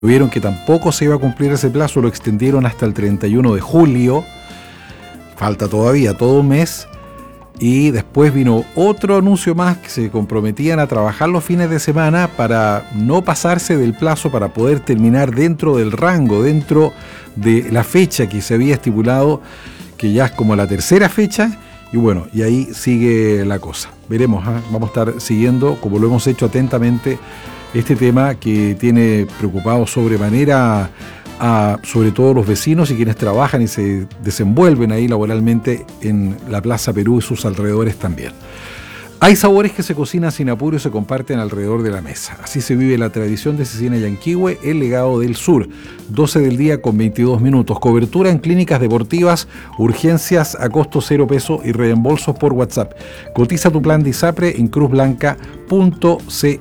Vieron que tampoco se iba a cumplir ese plazo, lo extendieron hasta el 31 de julio, falta todavía todo un mes, y después vino otro anuncio más que se comprometían a trabajar los fines de semana para no pasarse del plazo, para poder terminar dentro del rango, dentro de la fecha que se había estipulado, que ya es como la tercera fecha, y bueno, y ahí sigue la cosa. Veremos, vamos a estar siguiendo, como lo hemos hecho atentamente, este tema que tiene preocupado sobremanera sobre todo los vecinos y quienes trabajan y se desenvuelven ahí laboralmente en la Plaza Perú y sus alrededores también. Hay sabores que se cocinan sin apuro y se comparten alrededor de la mesa. Así se vive la tradición de Cecina Yanquihue, el legado del sur. 12 del día con 22 minutos. Cobertura en clínicas deportivas, urgencias a costo 0 pesos y reembolsos por WhatsApp. Cotiza tu plan de ISAPRE en cruzblanca.cl.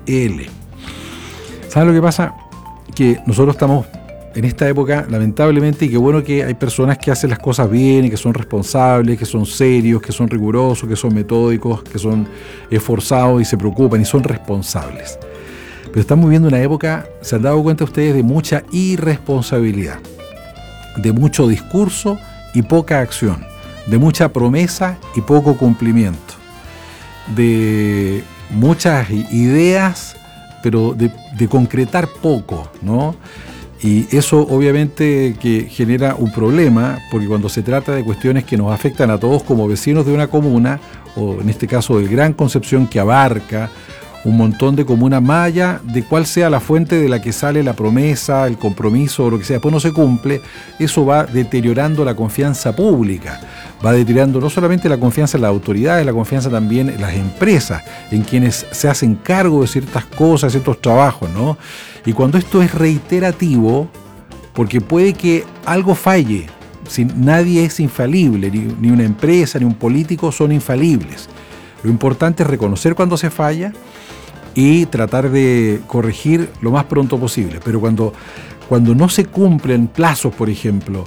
¿Saben lo que pasa? Que nosotros estamos en esta época, lamentablemente, y qué bueno que hay personas que hacen las cosas bien y que son responsables, que son serios, que son rigurosos, que son metódicos, que son esforzados y se preocupan y son responsables. Pero estamos viviendo una época, se han dado cuenta ustedes, de mucha irresponsabilidad, de mucho discurso y poca acción, de mucha promesa y poco cumplimiento, de muchas ideas, pero de concretar poco, ¿no? Y eso obviamente que genera un problema, porque cuando se trata de cuestiones que nos afectan a todos como vecinos de una comuna, o en este caso del Gran Concepción, que abarca un montón de comunas, más allá de cuál sea la fuente de la que sale la promesa, el compromiso o lo que sea, después no se cumple, eso va deteriorando la confianza pública, va deteriorando no solamente la confianza en las autoridades, la confianza también en las empresas, en quienes se hacen cargo de ciertas cosas, ciertos trabajos, ¿no? Y cuando esto es reiterativo, porque puede que algo falle, si nadie es infalible, ni una empresa, ni un político son infalibles. Lo importante es reconocer cuando se falla y tratar de corregir lo más pronto posible. Pero cuando no se cumplen plazos, por ejemplo,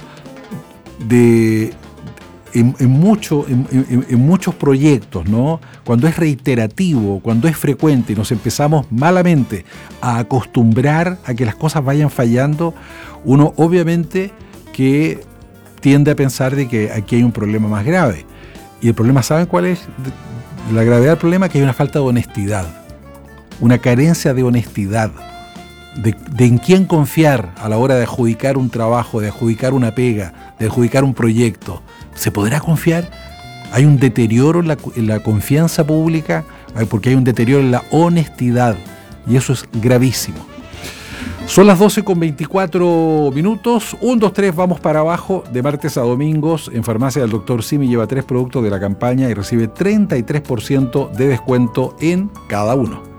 en muchos proyectos, ¿no? Cuando es reiterativo, cuando es frecuente y nos empezamos malamente a acostumbrar a que las cosas vayan fallando, uno obviamente que tiende a pensar de que aquí hay un problema más grave. Y el problema, ¿saben cuál es? La gravedad del problema es que hay una falta de honestidad, una carencia de honestidad, de en quién confiar a la hora de adjudicar un trabajo, de adjudicar una pega, de adjudicar un proyecto. ¿Se podrá confiar? Hay un deterioro en la confianza pública, porque hay un deterioro en la honestidad, y eso es gravísimo. Son las 12:24 minutos, 1, 2, 3, vamos para abajo, de martes a domingos, en Farmacia del Dr. Simi lleva 3 productos de la campaña y recibe 33% de descuento en cada uno.